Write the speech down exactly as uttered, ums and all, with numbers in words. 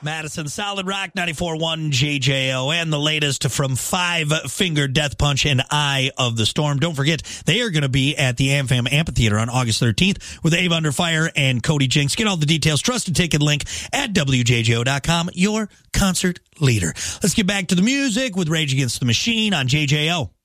Madison, Solid Rock, ninety-four point one J J O, and the latest from Five Finger Death Punch and Eye of the Storm. Don't forget, they are going to be at the AmFam Amphitheater on August thirteenth with Ava Under Fire and Cody Jinks. Get all the details. Trusted ticket link at W J J O dot com, your concert leader. Let's get back to the music with Rage Against the Machine on J J O.